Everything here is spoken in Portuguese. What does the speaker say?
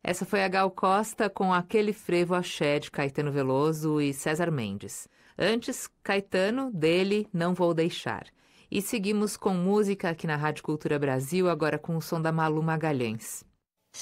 Essa foi a Gal Costa com Aquele Frevo Axé de Caetano Veloso e César Mendes. Antes, Caetano, dele, Não Vou Deixar. E seguimos com música aqui na Rádio Cultura Brasil, agora com o som da Malu Magalhães.